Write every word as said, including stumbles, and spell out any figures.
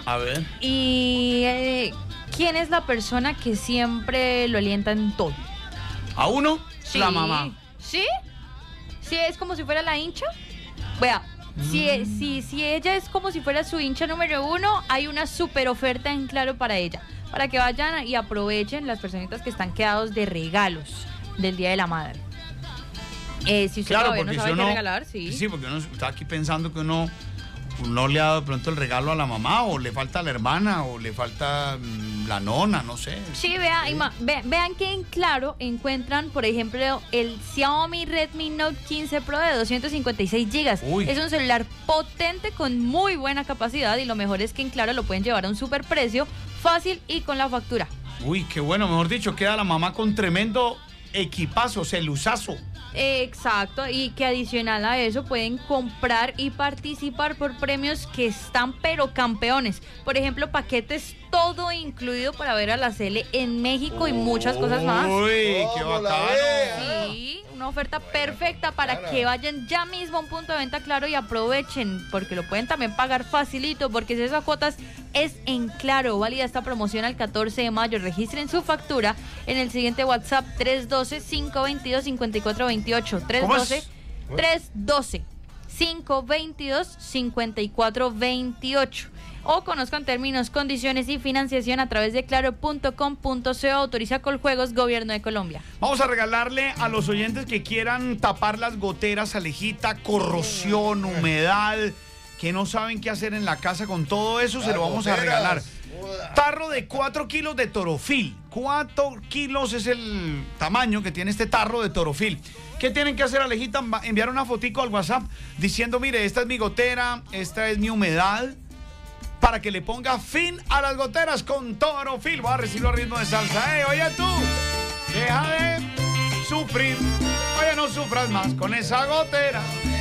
A ver. Y eh, ¿quién es la persona que siempre lo alienta en todo? ¿A uno? Sí. La mamá. ¿Sí? ¿Sí es como si fuera la hincha? Vea, mm. si, si, si ella es como si fuera su hincha número uno, hay una super oferta en Claro para ella. Para que vayan y aprovechen las personitas que están quedados de regalos del Día de la Madre. Eh, si usted claro, todavía no sabe uno, qué regalar, sí. Sí, porque uno está aquí pensando que uno no le ha dado de pronto el regalo a la mamá, o le falta a la hermana, o le falta mmm, la nona, no sé. Sí, vea, sí. Ima, ve, vean que en Claro encuentran, por ejemplo, el Xiaomi Redmi Note quince Pro de doscientos cincuenta y seis gigas. Uy. Es un celular potente con muy buena capacidad, y lo mejor es que en Claro lo pueden llevar a un super precio, fácil y con la factura. Uy, qué bueno, mejor dicho, queda la mamá con tremendo equipazo, celuzazo. Exacto, y que adicional a eso pueden comprar y participar por premios que están pero campeones. Por ejemplo, paquetes todo incluido para ver a la Cele en México y muchas cosas más. Uy, qué bacano. Sí, una oferta perfecta para que vayan ya mismo a un punto de venta Claro y aprovechen, porque lo pueden también pagar facilito, porque si esas cuotas es en Claro. Válida esta promoción al catorce de mayo. Registren su factura en el siguiente WhatsApp: tres uno dos, cinco dos dos, cinco cuatro dos ocho. tres uno dos, tres uno dos, cinco dos dos, cinco cuatro dos ocho. O conozcan términos, condiciones y financiación a través de claro punto com punto co. Autoriza Coljuegos, Gobierno de Colombia. Vamos a regalarle a los oyentes que quieran tapar las goteras, Alejita, corrosión, humedad, que no saben qué hacer en la casa con todo eso, se lo vamos a regalar. Tarro de cuatro kilos de Torofil. cuatro kilos es el tamaño que tiene este tarro de Torofil. ¿Qué tienen que hacer, Alejita? Enviar una fotico al WhatsApp diciendo, mire, esta es mi gotera, esta es mi humedad, para que le ponga fin a las goteras con Torofil. Voy a recibirlo a ritmo de salsa. ¡Eh, oye tú! Deja de sufrir. Oye, no sufras más con esa gotera.